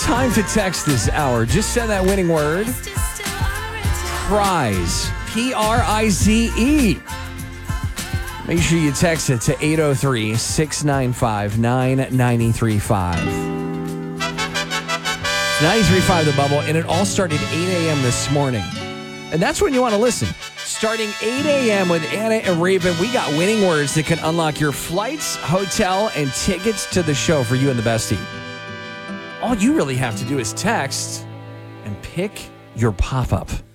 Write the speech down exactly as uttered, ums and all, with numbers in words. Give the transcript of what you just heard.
time to text this hour. Just send that winning word. Prize. P R I Z E. Make sure you text it to eight oh three, six nine five, nine nine three five. ninety-three point five The Bubble, and it all started eight a.m. this morning. And that's when you want to listen. Starting eight a.m. with Anna and Raven, we got winning words that can unlock your flights, hotel, and tickets to the show for you and the bestie. All you really have to do is text and pick your pop-up.